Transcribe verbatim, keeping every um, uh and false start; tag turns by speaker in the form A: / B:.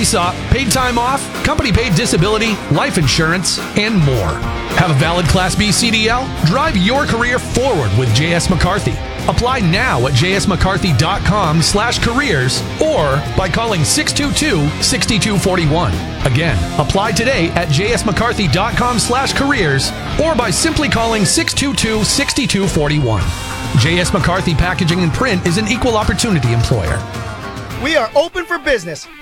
A: E S O P, paid time off, company paid disability, life insurance, and more. Have a valid Class B C D L? Drive your career forward with J S McCarthy. Apply now at jsmccarthy.com slash careers or by calling six two two, six two four one. Again, apply today at jsmccarthy.com slash careers or by simply calling six two two, six two four one. J S McCarthy Packaging and Print is an equal opportunity employer.
B: We are open for business.